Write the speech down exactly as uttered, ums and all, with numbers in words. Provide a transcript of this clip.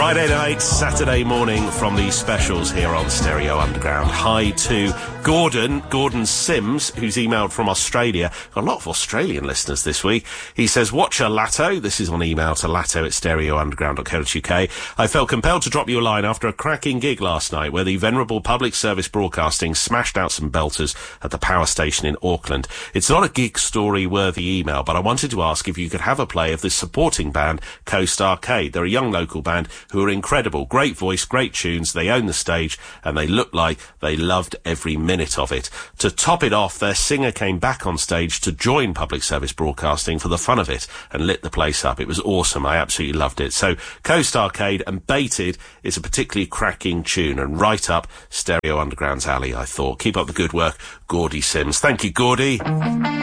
Friday night, Saturday morning from the specials here on Stereo Underground. Hi to Gordon, Gordon Sims, who's emailed from Australia. Got a lot of Australian listeners this week. He says, watch a Latto. This is on email to latto at stereo underground dot co dot uk. I felt compelled to drop you a line after a cracking gig last night where the venerable Public Service Broadcasting smashed out some belters at the power station in Auckland. It's not a gig story worthy email, but I wanted to ask if you could have a play of this supporting band, Coast Arcade. They're a young local band who are incredible. Great voice, great tunes. They own the stage and they look like they loved every minute of it. To top it off, their singer came back on stage to join Public Service Broadcasting for the fun of it and lit the place up. It was awesome. I absolutely loved it. So Coast Arcade and Baited is a particularly cracking tune and right up Stereo Underground's alley, I thought. Keep up the good work, Gordy Sims. Thank you, Gordy.